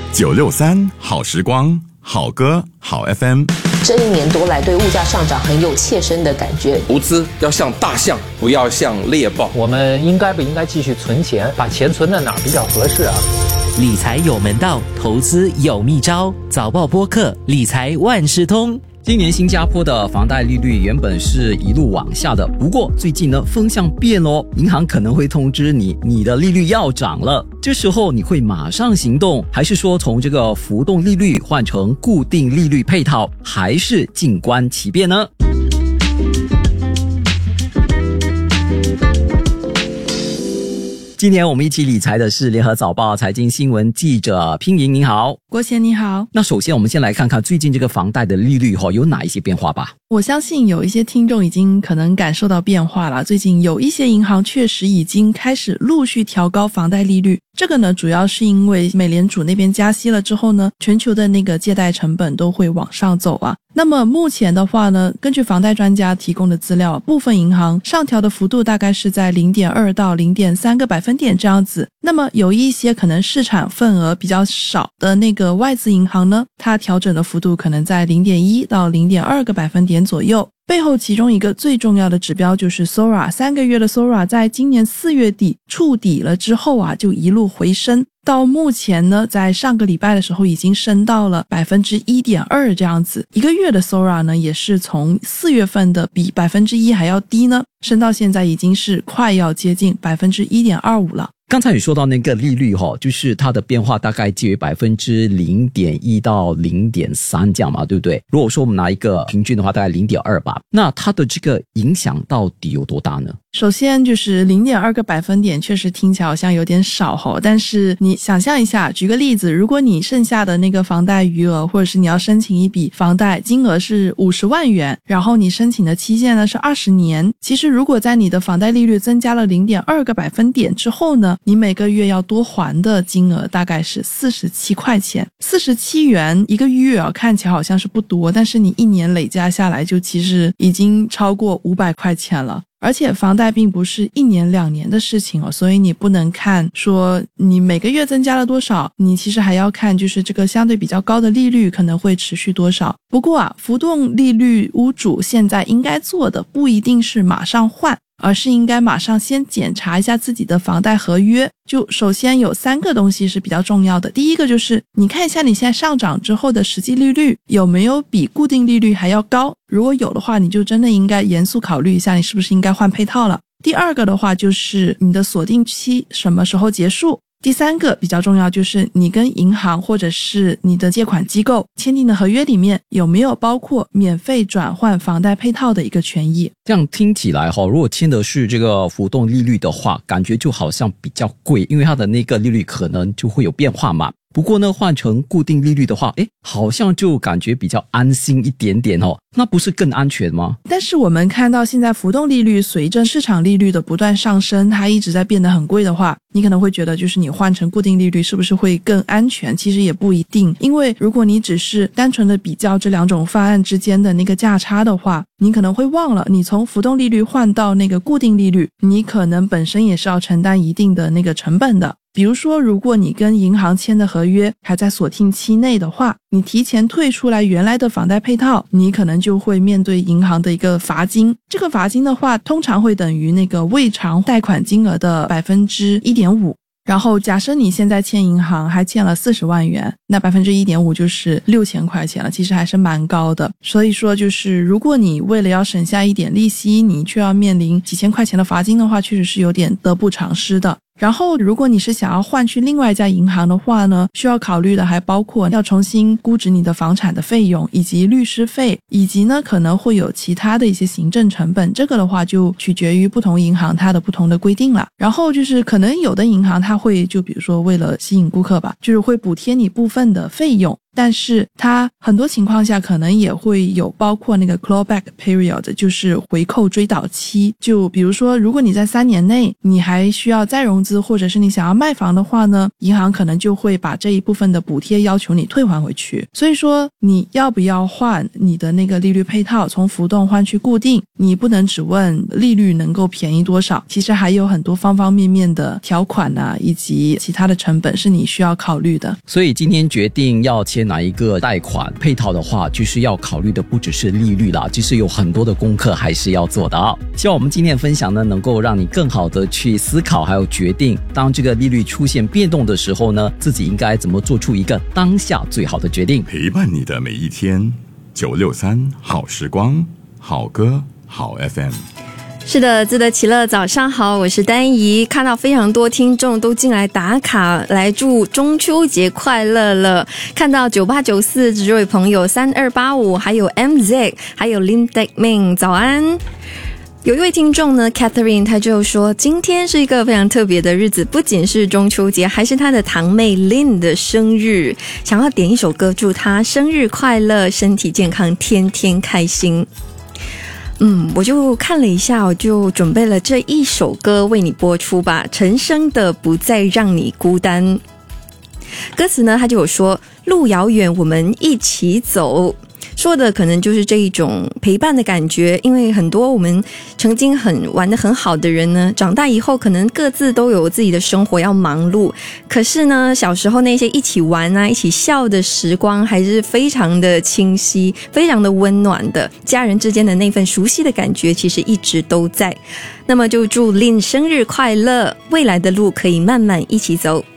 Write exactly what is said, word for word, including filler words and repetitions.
九六三好时光，好歌好 F M。 这一年多来对物价上涨很有切身的感觉。 投资要像大象，不要像猎豹。 我们应该不应该继续存钱？把钱存在哪比较合适啊？ 理财有门道，投资有秘招。早报播客，理财万事通。 今年新加坡的房贷利率原本是一路往下的，不过最近呢风向变咯，银行可能会通知你，你的利率要涨了。这时候你会马上行动，还是说从这个浮动利率换成固定利率配套，还是静观其变呢？今年我们一起理财的是联合早报财经新闻记者拼莹，你好。 国贤你好。 那首先我们先来看看最近这个房贷的利率有哪一些变化吧。 我相信有一些听众已经可能感受到变化了，最近有一些银行确实已经开始陆续调高房贷利率，这个呢主要是因为美联储那边加息了之后呢，全球的那个借贷成本都会往上走啊。那么目前的话呢，根据房贷专家提供的资料，部分银行上调的幅度大概是在 零点二 到 零点三 个百分点这样子。那么有一些可能市场份额比较少的那个外资银行呢，它调整的幅度可能在 零点一 到 零点二 个百分点左右。背后其中一个最重要的指标就是 S O R A， 三个月的 S O R A 在今年四月底触底了之后啊，就一路回升，到目前呢，在上个礼拜的时候已经升到了 百分之一点二 这样子。一个月的 S O R A 呢，也是从四月份的比 百分之一 还要低呢，升到现在已经是快要接近 百分之一点二五 了。 刚才你说到那个利率就是它的变化大概介于 百分之零点一 到 零点三 这样嘛，对不对？如果说我们拿一个平均的话大概 零点二 吧，那它的这个影响到底有多大呢？ 首先就是 零点二 个百分点确实听起来好像有点少，但是你想象一下，举个例子，如果你剩下的那个房贷余额，或者是你要申请一笔房贷，金额是五十万元，然后你申请的期限呢是二十年，其实如果在你的房贷利率增加了 零点二 个百分点之后呢，你每个月要多还的金额大概是四十七块钱。四十七元一个月啊，看起来好像是不多，但是你一年累加下来就其实已经超过五百块钱了。而且房贷并不是一年两年的事情哦，所以你不能看说你每个月增加了多少，你其实还要看就是这个相对比较高的利率可能会持续多少。不过啊，浮动利率屋主现在应该做的不一定是马上换，而是应该马上先检查一下自己的房贷合约。就首先有三个东西是比较重要的，第一个就是你看一下你现在上涨之后的实际利率有没有比固定利率还要高，如果有的话，你就真的应该严肃考虑一下你是不是应该换配套了。第二个的话就是你的锁定期什么时候结束。第三个比较重要，就是你跟银行或者是你的借款机构签订的合约里面有没有包括免费转换房贷配套的一个权益。 这样听起来如果签的是这个浮动利率的话，感觉就好像比较贵，因为它的那个利率可能就会有变化嘛。不过呢，换成固定利率的话，诶，好像就感觉比较安心一点点哦，那不是更安全吗？ 但是我们看到现在浮动利率随着市场利率的不断上升，它一直在变得很贵的话，你可能会觉得就是你换成固定利率是不是会更安全？其实也不一定，因为如果你只是单纯的比较这两种方案之间的那个价差的话，你可能会忘了你从浮动利率换到那个固定利率，你可能本身也是要承担一定的那个成本的。比如说如果你跟银行签的合约还在锁定期内的话，你提前退出来原来的房贷配套，你可能就会面对银行的一个罚金。这个罚金的话通常会等于那个未偿贷款金额的 百分之一点五。然后假设你现在欠银行还欠了四十万元，那 百分之一点五 就是六千块钱了，其实还是蛮高的。所以说就是如果你为了要省下一点利息，你却要面临几千块钱的罚金的话，确实是有点得不偿失的。然后如果你是想要换去另外一家银行的话呢，需要考虑的还包括要重新估值你的房产的费用，以及律师费，以及呢可能会有其他的一些行政成本，这个的话就取决于不同银行它的不同的规定了。然后就是可能有的银行它会就比如说为了吸引顾客吧，就是会补贴你部分的费用， 但是它很多情况下可能也会有包括那个 clawback period， 就是回扣追缴期。就比如说如果你在三年内你还需要再融资，或者是你想要卖房的话呢，银行可能就会把这一部分的补贴要求你退还回去。所以说你要不要换你的那个利率配套，从浮动换去固定，你不能只问利率能够便宜多少，其实还有很多方方面面的条款啊，以及其他的成本是你需要考虑的。 所以今天决定要签哪一个贷款配套的话，就是要考虑的不只是利率啦，就是有很多的功课还是要做的啊。希望我们今天的分享呢，能够让你更好的去思考还有决定，当这个利率出现变动的时候呢，自己应该怎么做出一个当下最好的决定， 陪伴你的每一天。九六三好时光，好歌好 F M。 是的，自得其乐，早上好，我是丹怡。看到非常多听众都进来打卡，来祝中秋节快乐了。看到九八九四这位朋友，三二八五，还有 M Z， 还有 Lim Dek Ming， 早安。有一位听众呢 Catherine， 她就说今天是一个非常特别的日子，不仅是中秋节，还是她的堂妹 Lin 的生日，想要点一首歌祝她生日快乐，身体健康，天天开心。嗯，我就看了一下，我就准备了这一首歌为你播出吧，陈升的《不再让你孤单》。歌词呢，他就有说路遥远我们一起走，说的可能就是这一种陪伴的感觉。因为很多我们曾经很玩得很好的人呢，长大以后可能各自都有自己的生活要忙碌，可是呢小时候那些一起玩啊一起笑的时光还是非常的清晰，非常的温暖的，家人之间的那份熟悉的感觉其实一直都在。那么就祝Lin生日快乐，未来的路可以慢慢一起走。